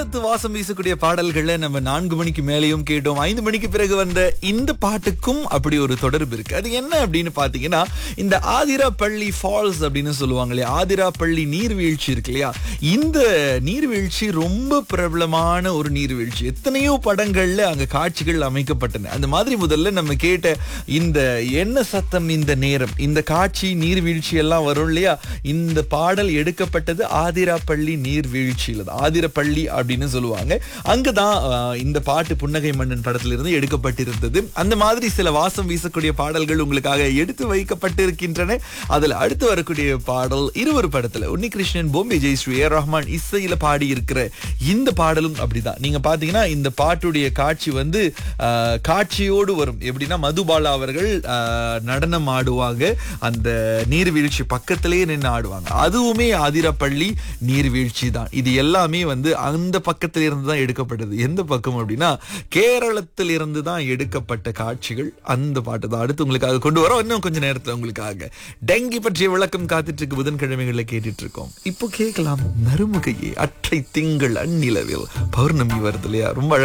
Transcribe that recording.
காலத்து வாசம் வீசக்கூடிய பாடல்களை நம்ம 4 மணிக்கு மேலேயும் கேட்டோம். 5 மணிக்கு பிறகு வந்த இந்த பாட்டுக்கும் அப்படி ஒரு தொடர்பு இருக்கு. அது என்ன அப்படின்னு பாத்தீங்கன்னா, இந்த ஆதிராப்பள்ளி ஃபால்ஸ் அப்படின்னு சொல்லுவாங்க இல்லையா, ஆதிராப்பள்ளி நீர்வீழ்ச்சி இருக்கு இல்லையா, இந்த நீர்வீழ்ச்சி ரொம்ப பிரபலமான ஒரு நீர்வீழ்ச்சி. எத்தனையோ படங்கள்ல அங்க காட்சிகள் அமைக்கப்பட்டன. அந்த மாதிரி முதல்ல நம்ம கேட்ட இந்த என்ன சத்தம் இந்த நேரம், இந்த காட்சி நீர்வீழ்ச்சி எல்லாம் வரும் இல்லையா, இந்த பாடல் எடுக்கப்பட்டது ஆதிராப்பள்ளி நீர்வீழ்ச்சியில தான். ஆதிரப்பள்ளி அப்படின்னு சொல்லுவாங்க. அங்கதான் இந்த பாட்டு புன்னகை மன்னன் படத்திலிருந்து எடுக்கப்பட்டிருந்தது. அந்த மாதிரி சில வாசம் வீசக்கூடிய பாடல்கள் உங்களுக்காக எடுத்து வைக்கப்பட்டிருக்கின்றன. அதுல அடுத்து வரக்கூடிய பாடல் இருவர் படத்துல உன்னிகிருஷ்ணன், பொம்பே ஜெயஸ்ரீ, ஏ ரஹ்மான் இசையில பாடி இருக்கிற இந்த பாடலும் அப்படிதான். நீங்க பாத்தீங்கன்னா இந்த பாட்டுடைய காட்சி வந்து காட்சியோடு வரும். எப்படின்னா மதுபாலா அவர்கள் நடனம் ஆடுவாங்க, அந்த நீர்வீழ்ச்சி பக்கத்திலேயே நின்று ஆடுவாங்க. அதுவுமே ஆதிரப்பள்ளி நீர்வீழ்ச்சி தான். இது எல்லாமே வந்து அந்த பக்கத்தில் இருந்து தான் எடுக்கப்பட்டது. எந்த பக்கம் அப்படின்னா கேரளத்தில் இருந்து தான் எடுக்கப்பட்ட காட்சிகள். அந்த பாட்டு தான் அடுத்து உங்களுக்காக கொண்டு வரோம். இன்னும் கொஞ்ச நேரத்தில் உங்களுக்காக டெங்கி பற்றிய விளக்கம் காத்துட்டு இருக்கு. புதன்கிழமைகளை கேட்டுட்டு இருக்கோம். இப்போ கேட்கலாம் நறுமுகையே அற்றை திங்கள் அந்நிலவில் பௌர்ணமி வருது இல்லையா, ரொம்ப